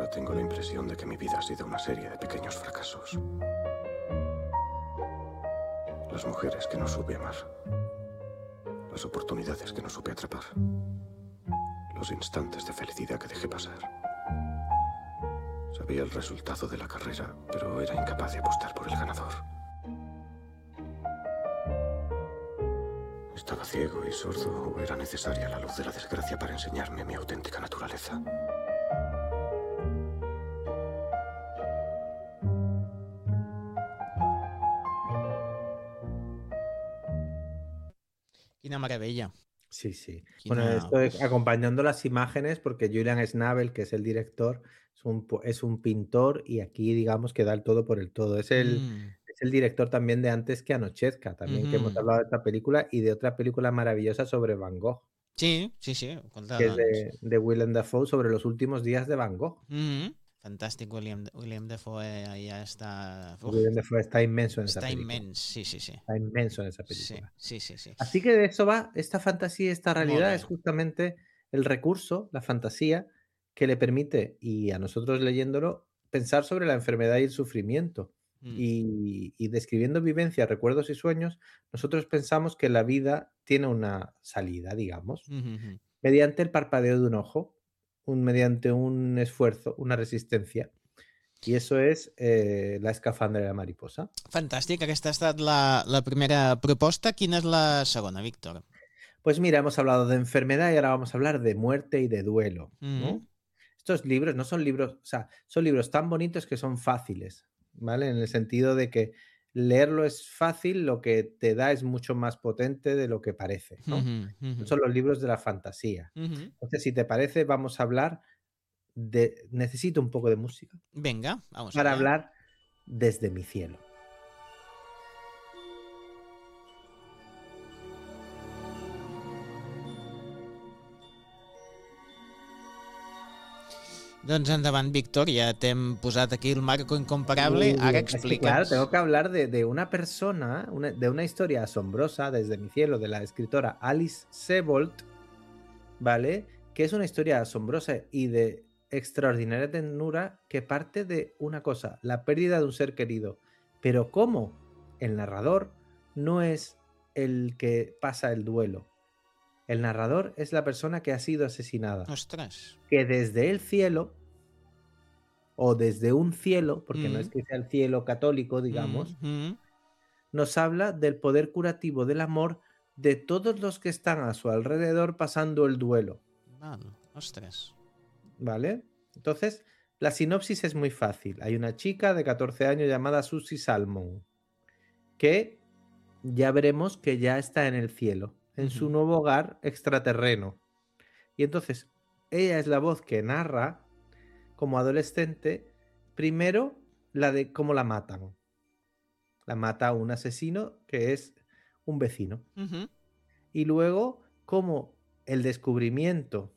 tengo la impresión de que mi vida ha sido una serie de pequeños fracasos. Las mujeres que no supe amar. Las oportunidades que no supe atrapar. Los instantes de felicidad que dejé pasar. Sabía el resultado de la carrera, pero era incapaz de apostar por el ganador. ¿Estaba ciego y sordo o era necesaria la luz de la desgracia para enseñarme mi auténtica naturaleza? Quina meravella. Sí, sí. Quina... Bueno, estoy acompañando las imágenes porque Julian Schnabel, que es el director, es un pintor y aquí digamos que da el todo por el todo. Es el director también de Antes que anochezca, también que hemos hablado de esta película y de otra película maravillosa sobre Van Gogh. Sí, sí, sí. Que es de Willem Dafoe sobre los últimos días de Van Gogh. Fantàstic, William Dafoe ja està... Willem Dafoe está inmenso en esa película. Está inmenso, sí, sí, sí. Está inmenso en esa película. Sí, sí, sí. Así que de eso va, esta fantasía, esta realidad es justamente el recurso, la fantasía, que le permite, y a nosotros leyéndolo, pensar sobre la enfermedad y el sufrimiento. Y describiendo vivencias, recuerdos y sueños, nosotros pensamos que la vida tiene una salida, digamos, mediante el parpadeo de un ojo, mediante un esfuerzo, una resistencia. Y eso es la escafandra de la mariposa. Fantàstic, aquesta ha estat la primera proposta. Quina és la segona, Víctor? Pues mira, hemos hablado de enfermedad y ahora vamos a hablar de muerte y de duelo, ¿no? Estos libros no son libros, o sea, son libros tan bonitos que son fáciles, ¿vale? En el sentido de que leerlo es fácil, lo que te da es mucho más potente de lo que parece, ¿no? Son los libros de la fantasía. Entonces, si te parece, vamos a hablar de... Necesito un poco de música. Venga, vamos para allá. hablar desde mi cielo. Doncs endavant, Víctor, ja t'hem posat aquí el marco incomparable, ara explica'ns. Es que, claro, tengo que hablar de una persona, de una historia asombrosa desde mi cielo, de la escritora Alice Sebold, ¿vale? Que es una historia asombrosa y de extraordinaria ternura que parte de una cosa, la pérdida de un ser querido. Pero ¿cómo? El narrador no es el que pasa el duelo. El narrador es la persona que ha sido asesinada. ¡Ostras! Que desde el cielo, o desde un cielo, porque no es que sea el cielo católico, digamos, nos habla del poder curativo del amor de todos los que están a su alrededor pasando el duelo. Vale, ostras. ¿Vale? Entonces, la sinopsis es muy fácil. Hay una chica de 14 años llamada Susie Salmon, que ya veremos que ya está en el cielo, en su nuevo hogar extraterreno. Y entonces, ella es la voz que narra, como adolescente, primero la de cómo la matan. La mata un asesino que es un vecino. Y luego, cómo el descubrimiento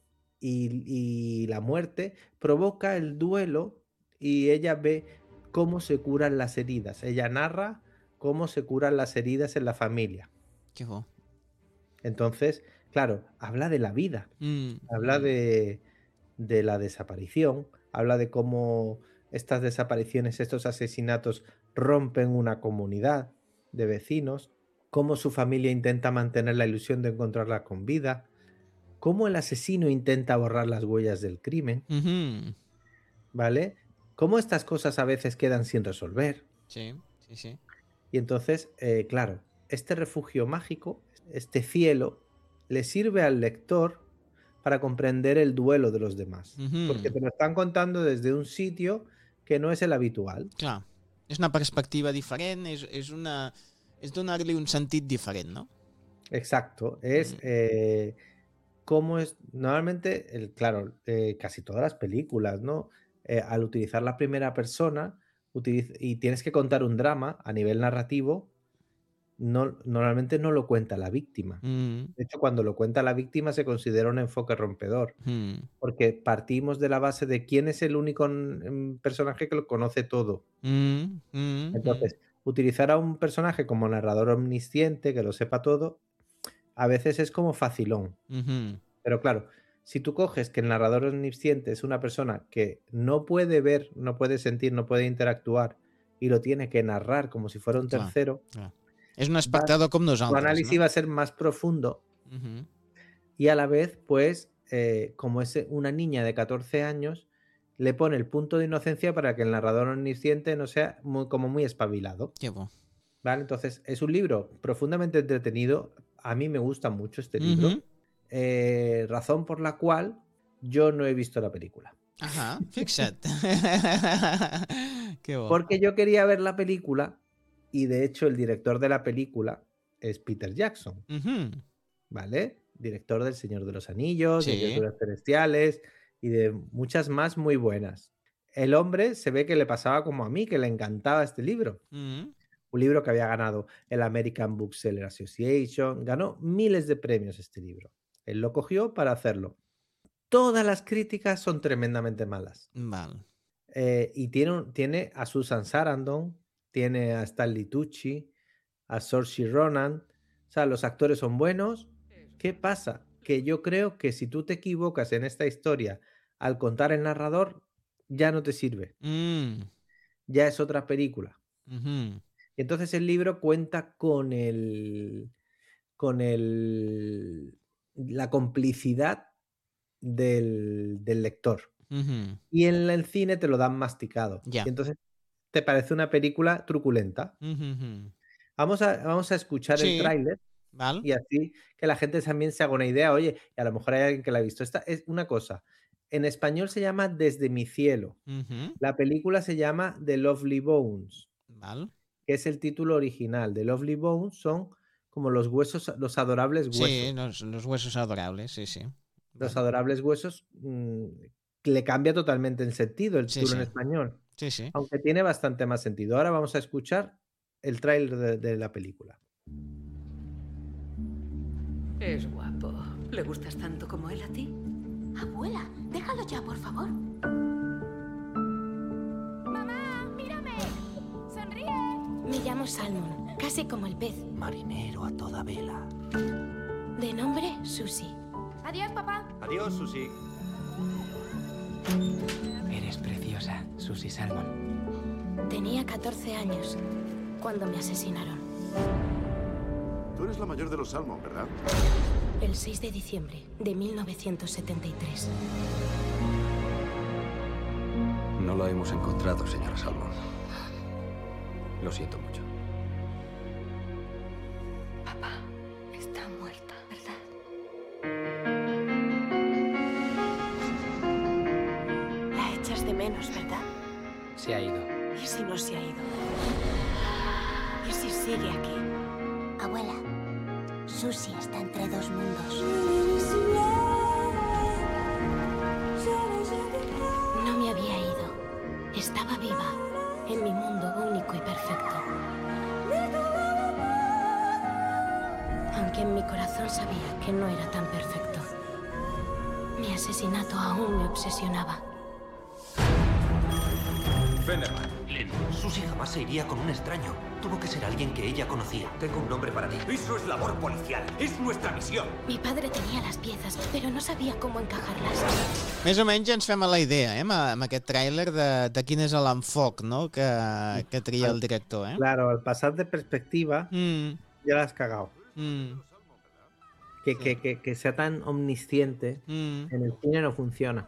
y la muerte provoca el duelo y ella ve cómo se curan las heridas. Ella narra cómo se curan las heridas en la familia. Qué bo. Entonces, claro, habla de la vida, habla de la desaparición, habla de cómo estas desapariciones, estos asesinatos rompen una comunidad de vecinos, cómo su familia intenta mantener la ilusión de encontrarla con vida, cómo el asesino intenta borrar las huellas del crimen, ¿vale? Cómo estas cosas a veces quedan sin resolver. Sí, sí, sí. Y entonces, claro, este refugio mágico, este cielo, le sirve al lector para comprender el duelo de los demás. Porque te lo están contando desde un sitio que no es el habitual. Clar, és una perspectiva diferent, és donar-li un sentit diferent, ¿no? Exacto, es cómo es, normalmente, claro, casi todas las películas, ¿no? Al utilizar la primera persona y tienes que contar un drama a nivel narrativo, normalmente no lo cuenta la víctima. De hecho, cuando lo cuenta la víctima se considera un enfoque rompedor, porque partimos de la base de quién es el único personaje que lo conoce todo. Entonces, utilizar a un personaje como narrador omnisciente, que lo sepa todo, a veces es como facilón. Pero claro, Si tú coges que el narrador omnisciente es una persona que no puede ver, no puede sentir, no puede interactuar y lo tiene que narrar como si fuera un Clar, tercero, clar. És un espectador com tu nosaltres, análisis no? va a ser más profundo y a la vez, pues, como es una niña de 14 años, le pone el punto de inocencia para que el narrador omnisciente no sea como muy espabilado. Que bo. ¿Vale? Entonces, es un libro profundamente entretenido. A mí me gusta mucho este libro. Razón por la cual yo no he visto la película. Ahà, fixa't. Que bo. Porque yo quería ver la película y de hecho el director de la película es Peter Jackson, ¿vale? Director del Señor de los Anillos, de Sí. Criaturas Celestiales y de muchas más muy buenas. El hombre se ve que le pasaba como a mí, que le encantaba este libro. Un libro que había ganado el American Bookseller Association, ganó miles de premios este libro. Él lo cogió para hacerlo. Todas las críticas son tremendamente malas. Val. Y tiene a Susan Sarandon, tiene a Stanley Tucci, a Saoirse Ronan. O sea, los actores son buenos. ¿Qué pasa? Que yo creo que si tú te equivocas en esta historia al contar el narrador, ya no te sirve. Ya es otra película. Y entonces el libro cuenta con la complicidad del lector. Y en el cine te lo dan masticado. Ya. Y entonces te parece una película truculenta. Vamos a escuchar el Sí. tráiler Val. y así que la gente también se haga una idea. Oye, y a lo mejor hay alguien que la ha visto. Esta es una cosa. En español se llama Desde mi cielo. La película se llama The Lovely Bones, Val. que es el título original. The Lovely Bones son como los huesos, los adorables huesos. Sí, los huesos adorables, sí, sí. Los Val. adorables huesos le cambia totalmente el sentido el Sí, título en sí. español, Sí, sí. aunque tiene bastante más sentido. Ahora vamos a escuchar el tráiler de la película. Es guapo. ¿Le gustas tanto como él a ti? Abuela, déjalo ya, por favor. ¡Mamá, mírame! ¡Sonríe! Me llamo Salmon, casi como el pez. Marinero a toda vela. De nombre, Susie. Adiós, papá. Adiós, Susie. Eres preciosa, Susie Salmon. Tenía 14 años cuando me asesinaron. Tú eres la mayor de los Salmon, ¿verdad? El 6 de diciembre de 1973. No la hemos encontrado, señora Salmon. Lo siento mucho. Papá, está muerta, ¿verdad? La echas de menos, ¿verdad? Se ha ido. ¿Y si no se ha ido? ¿Y si sigue aquí? Abuela, Susie está entre dos mundos. No me había ido. Estaba viva, en mi mundo único y perfecto. Aunque en mi corazón sabía que no era tan perfecto. Mi asesinato aún me obsesionaba. Fennerman. Len, Susie jamás se iría con un extraño. Tuvo que ser alguien que ella conocía. Tengo un nombre para ti. Eso es labor policial. Es nuestra misión. Mi padre tenía las piezas, pero no sabía cómo encajarlas. Més o menys ens fem a la idea, amb aquest tràiler de quin és l'enfoc, no?, que tria el director, eh? Claro, al pasar de perspectiva, ya la has cagado. Que sea tan omnisciente en el cine no funciona.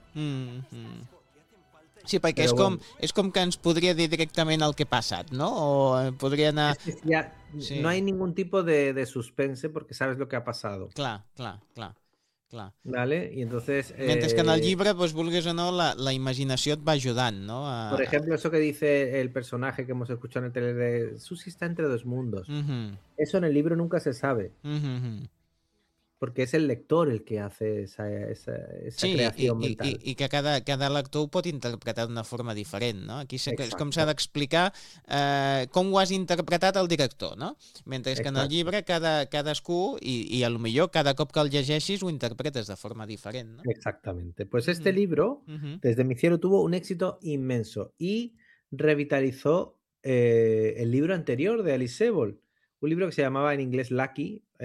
Sí, perquè és com que ens podria dir directament el que ha passat, no? O podria anar... Es que ya Sí. no hay ningún tipo de suspense porque sabes lo que ha pasado. Clar. ¿Vale? Y entonces... Mentre que en el llibre, doncs, vulguis o no, la imaginació et va ajudant, no? Por ejemplo, eso que dice el personaje que hemos escuchado en el trailer de Susie está entre dos mundos. Eso en el libro nunca se sabe. Porque es el lector el que hace esa creación mental. I que cada lector ho pot interpretar d'una forma diferent, no? Aquí és com s'ha Exacte. d'explicar com ho has interpretat el director, no? Mentre que en el Exacte. llibre cadascú, i a lo millor cada cop que el llegeixis ho interpretes de forma diferent, no? Exactamente. Pues este libro, Desde mi cielo, tuvo un éxito inmenso y revitalizó el libro anterior de Alice Sebold, un libro que se llamaba en inglés Lucky,